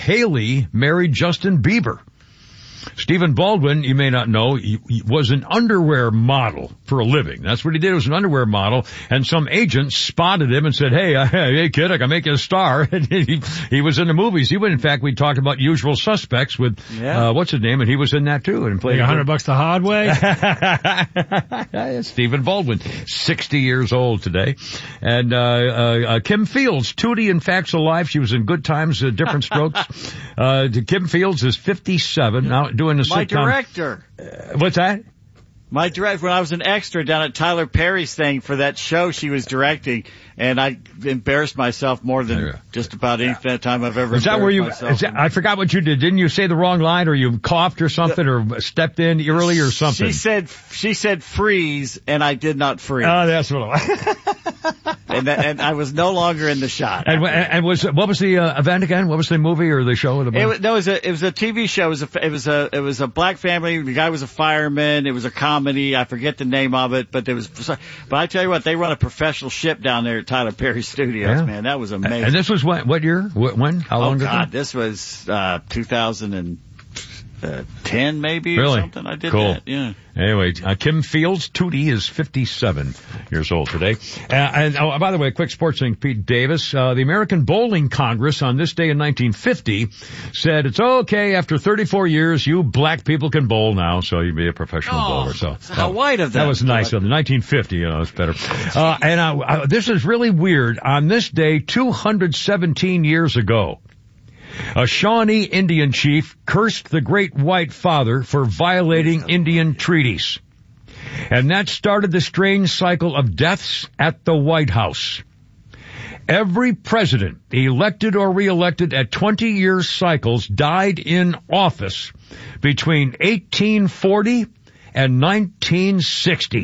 Haley married Justin Bieber. Stephen Baldwin, you may not know, he was an underwear model for a living. That's what he did. He was an underwear model, and some agent spotted him and said, hey kid, I can make you a star. And he was in the movies. In fact, we talked about Usual Suspects with, what's his name? And he was in that too. And played like $100 the hard way. Stephen Baldwin, 60 years old today. And, Kim Fields, Tootie in Facts of Life. She was in Good Times, Different Strokes. Kim Fields is 57 now, doing the My sitcom. director. What's that? My director, when I was an extra down at Tyler Perry's thing for that show she was directing, and I embarrassed myself more than just about any time I've ever. Is that where you? I forgot what you did. Didn't you say the wrong line, or you coughed or something, or stepped in early or something? She said freeze, and I did not freeze. Oh, that's what it was. and I was no longer in the shot. And what was the event again? What was the movie or the show? It was a TV show. It was a black family. The guy was a fireman. It was a comedy. I forget the name of it, but but I tell you what, they run a professional ship down there at Tyler Perry Studios. Man, that was amazing. And this was what year? When? How long ago? God, this was 2010 maybe really? Or something. I did cool. that. Yeah. Anyway, Kim Fields, Tootie, is 57 years old today. And by the way, a quick sports thing, Pete Davis. The American Bowling Congress on this day in 1950 said it's okay after 34 years, you black people can bowl now, so you be a professional bowler. So how white of them. That was nice of them. 1950, it's better. This is really weird. On this day, 217 years ago, a Shawnee Indian chief cursed the Great White Father for violating Indian treaties. And that started the strange cycle of deaths at the White House. Every president, elected or re-elected at 20-year cycles, died in office between 1840 and 1960.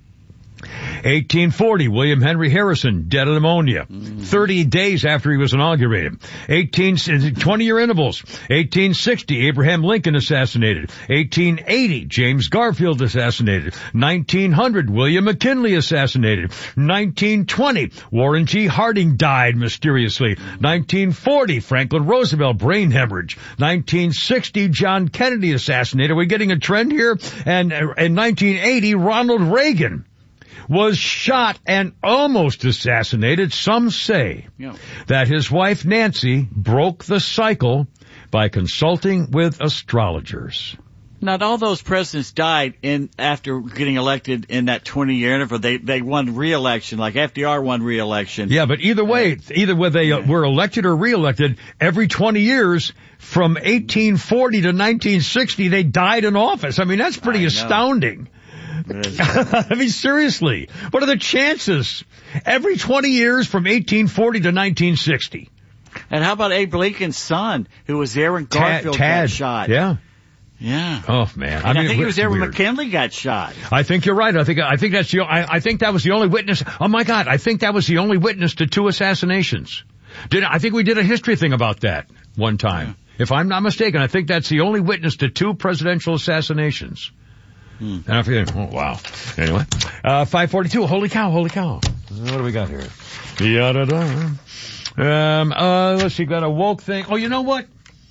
1840, William Henry Harrison, dead of pneumonia, 30 days after he was inaugurated. 20-year intervals. 1860, Abraham Lincoln assassinated. 1880, James Garfield assassinated. 1900, William McKinley assassinated. 1920, Warren G. Harding died mysteriously. 1940, Franklin Roosevelt, brain hemorrhage. 1960, John Kennedy assassinated. Are we getting a trend here? And in 1980, Ronald Reagan was shot and almost assassinated. Some say that his wife Nancy broke the cycle by consulting with astrologers. Not all those presidents died after getting elected in that 20-year interval. They won re-election, like FDR won re-election. Yeah, but either way they were elected or re-elected, every 20 years from 1840 to 1960, they died in office. I mean, that's pretty astounding. I mean, seriously, what are the chances? Every 20 years from 1840 to 1960. And how about Abe Lincoln's son, who was there when Garfield got shot? Yeah. Oh man. I think he was there when McKinley got shot. I think you're right. I think I think that was the only witness. Oh my God. I think that was the only witness to 2 assassinations. I think we did a history thing about that one time. Yeah. If I'm not mistaken, I think that's the only witness to 2 presidential assassinations. And I forget. Oh, wow. Anyway, 542. Holy cow. What do we got here? Let's see. Got a woke thing. Oh, you know what?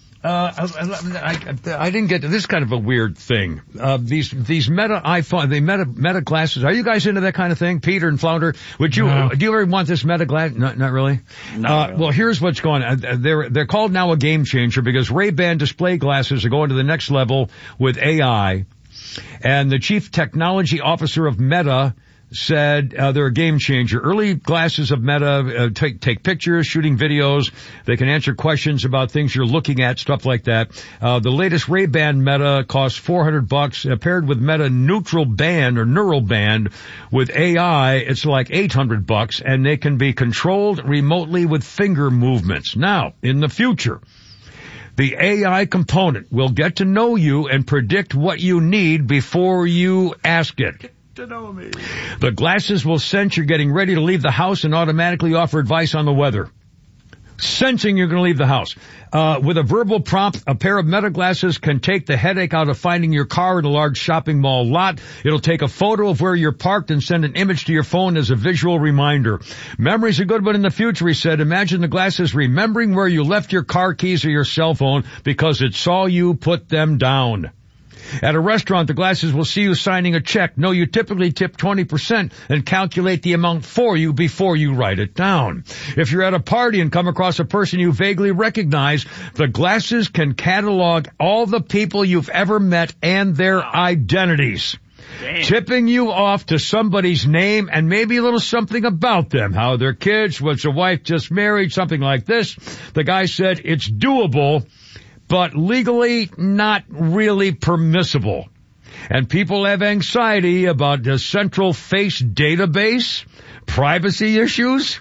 I didn't get to this kind of a weird thing. These Meta iPhone, the Meta glasses. Are you guys into that kind of thing? Peter and Flounder, do you ever want this Meta glass? Not really? No. Well, here's what's going on. They're called now a game changer because Ray-Ban display glasses are going to the next level with AI. And the chief technology officer of Meta said they're a game changer. Early glasses of Meta take pictures, shooting videos. They can answer questions about things you're looking at, stuff like that. The latest Ray-Ban Meta costs $400. Paired with Meta Neutral Band or Neural Band with AI, it's like $800, and they can be controlled remotely with finger movements. Now, in the future, the AI component will get to know you and predict what you need before you ask it. Get to know me. The glasses will sense you're getting ready to leave the house and automatically offer advice on the weather. sensing you're going to leave the house. With a verbal prompt, a pair of Meta glasses can take the headache out of finding your car at a large shopping mall lot. It'll take a photo of where you're parked and send an image to your phone as a visual reminder. Memories are good, but in the future, he said, imagine the glasses remembering where you left your car keys or your cell phone because it saw you put them down. At a restaurant, the glasses will see you signing a check. No, you typically tip 20% and calculate the amount for you before you write it down. If you're at a party and come across a person you vaguely recognize, the glasses can catalog all the people you've ever met and their identities. Damn. Tipping you off to somebody's name and maybe a little something about them. How their kids, was a wife just married, something like this. The guy said it's doable, but legally not really permissible. And people have anxiety about the central face database, privacy issues.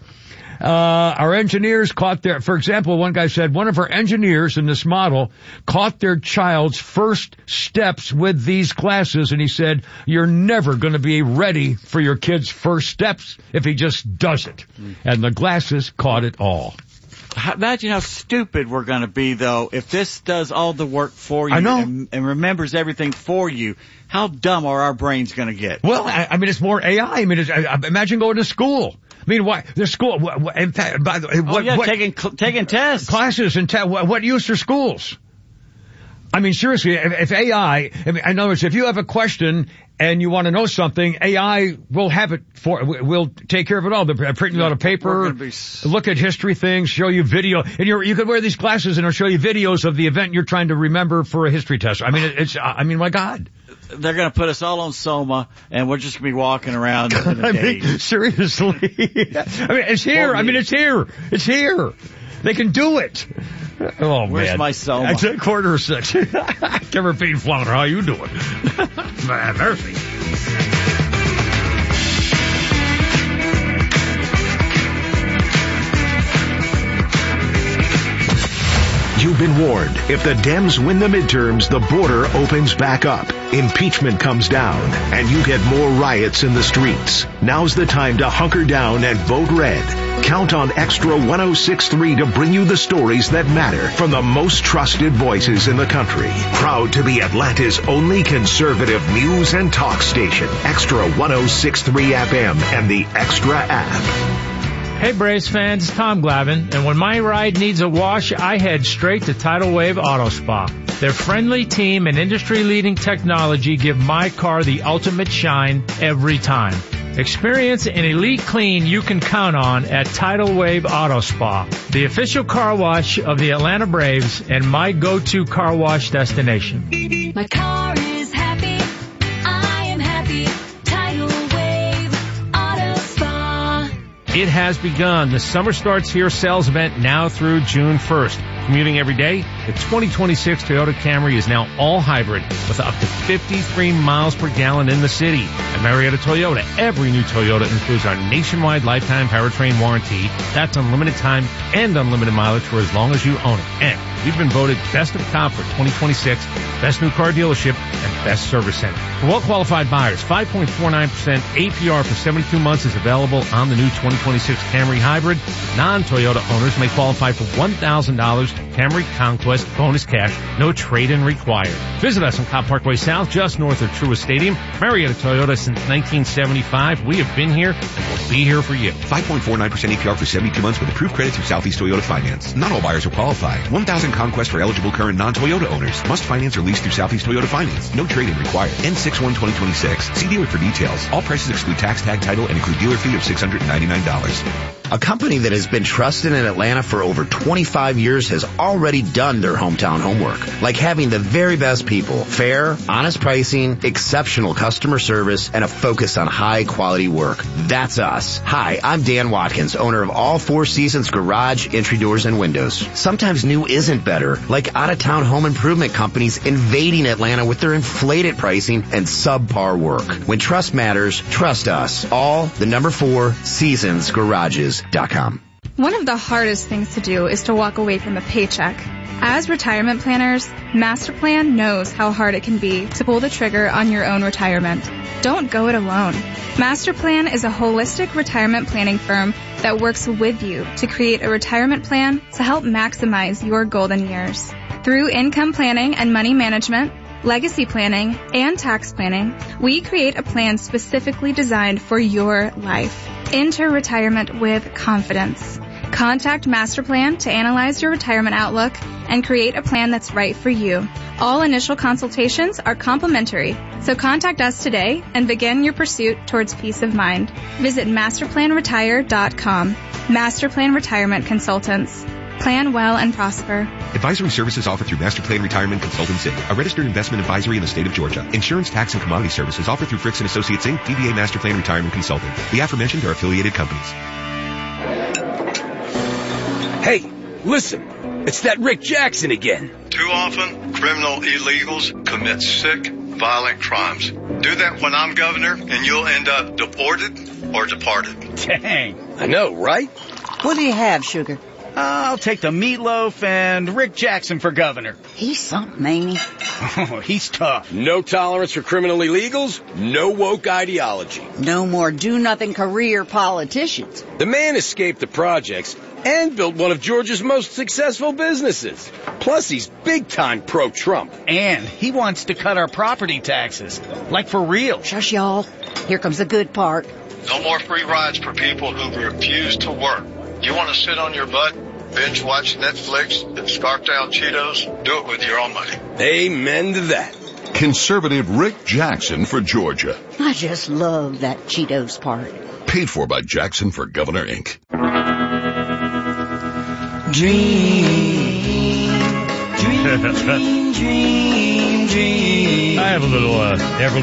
Our engineers for example, one guy said one of our engineers in this model caught their child's first steps with these glasses, and he said, you're never going to be ready for your kid's first steps if he just does it. And the glasses caught it all. Imagine how stupid we're going to be, though, if this does all the work for you. I know. And remembers everything for you. How dumb are our brains going to get? Well, I mean, it's more AI. I mean, imagine going to school. I mean, why? There's school. In fact, by the way, taking tests, classes, and what use are schools? I mean, seriously, if AI, in other words, if you have a question and you want to know something, AI will have it will take care of it all. They're printing out a paper, look at history things, show you video, and you could wear these glasses and it'll show you videos of the event you're trying to remember for a history test. I mean, my God. They're going to put us all on Soma, and we're just going to be walking around in a daze. Seriously. I mean, it's here. It's here. It's here. They can do it. Oh, man. Where's my Soma? It's 5:45. Kimmer Pete Flounder, how you doing? Man, mercy. You've been warned. If the Dems win the midterms, the border opens back up. Impeachment comes down, and you get more riots in the streets. Now's the time to hunker down and vote red. Count on Extra 106.3 to bring you the stories that matter from the most trusted voices in the country. Proud to be Atlanta's only conservative news and talk station. Extra 106.3 FM and the Extra app. Hey Braves fans, it's Tom Glavine, and when my ride needs a wash, I head straight to Tidal Wave Auto Spa. Their friendly team and industry-leading technology give my car the ultimate shine every time. Experience an elite clean you can count on at Tidal Wave Auto Spa, the official car wash of the Atlanta Braves and my go-to car wash destination. My car is happy, I am happy, Tidal Wave Auto Spa. It has begun. The Summer Starts Here sales event now through June 1st. Commuting every day, the 2026 Toyota Camry is now all hybrid with up to 53 miles per gallon in the city. At Marietta Toyota, every new Toyota includes our nationwide lifetime powertrain warranty. That's unlimited time and unlimited mileage for as long as you own it. And we've been voted Best of Comp for 2026, Best New Car Dealership, and Best Service Center. For well-qualified buyers, 5.49% APR for 72 months is available on the new 2026 Camry Hybrid. Non-Toyota owners may qualify for $1,000 Camry Conquest bonus cash, no trade-in required. Visit us on Cobb Parkway South, just north of Truist Stadium. Marietta Toyota since 1975. We have been here and will be here for you. 5.49% APR for 72 months with approved credit through Southeast Toyota Finance. Not all buyers will qualify. 1,000 Conquest for eligible current non-Toyota owners. Must finance or lease through Southeast Toyota Finance. No trade-in required. N6/1/2026. See dealer for details. All prices exclude tax, tag, title, and include dealer fee of $699. A company that has been trusted in Atlanta for over 25 years has already done their hometown homework, like having the very best people, fair, honest pricing, exceptional customer service, and a focus on high-quality work. That's us. Hi, I'm Dan Watkins, owner of All Four Seasons Garage, Entry Doors, and Windows. Sometimes new isn't better, like out-of-town home improvement companies invading Atlanta with their inflated pricing and subpar work. When trust matters, trust us. All, the number 4, Seasons Garages.com. One of the hardest things to do is to walk away from a paycheck. As retirement planners, Masterplan knows how hard it can be to pull the trigger on your own retirement. Don't go it alone. Masterplan is a holistic retirement planning firm that works with you to create a retirement plan to help maximize your golden years. Through income planning and money management, legacy planning, and tax planning, we create a plan specifically designed for your life. Enter retirement with confidence. Contact Masterplan to analyze your retirement outlook and create a plan that's right for you. All initial consultations are complimentary, so contact us today and begin your pursuit towards peace of mind. Visit masterplanretire.com. Masterplan Retirement Consultants. Plan well and prosper. Advisory services offered through Masterplan Retirement Consultants Inc., a registered investment advisory in the state of Georgia. Insurance, tax, and commodity services offered through Fricks & Associates Inc., DBA Masterplan Retirement Consultant. The aforementioned are affiliated companies. Hey, listen, it's that Rick Jackson again. Too often, criminal illegals commit sick, violent crimes. Do that when I'm governor, and you'll end up deported or departed. Dang. I know, right? What do you have, Sugar? I'll take the meatloaf and Rick Jackson for governor. He's something, ain't he? Oh, he's tough. No tolerance for criminal illegals, no woke ideology. No more do-nothing career politicians. The man escaped the projects and built one of Georgia's most successful businesses. Plus, he's big-time pro-Trump. And he wants to cut our property taxes. Like for real. Shush, y'all. Here comes the good part. No more free rides for people who refuse to work. You want to sit on your butt, binge watch Netflix, and scarf down Cheetos? Do it with your own money. Amen to that. Conservative Rick Jackson for Georgia. I just love that Cheetos part. Paid for by Jackson for Governor, Inc. Dream. I have a little